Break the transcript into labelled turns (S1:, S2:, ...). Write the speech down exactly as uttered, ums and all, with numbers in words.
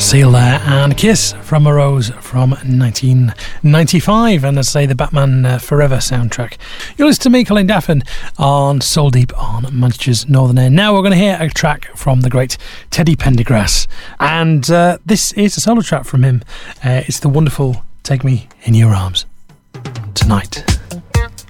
S1: Seal there, and Kiss from a Rose from nineteen ninety-five, and let's say the Batman uh, Forever soundtrack. You're listening to me, Colin Daffin, on Soul Deep on Manchester's Northern Air. Now we're going to hear a track from the great Teddy Pendergrass, and uh, this is a solo track from him. Uh, it's the wonderful Take Me in Your Arms Tonight.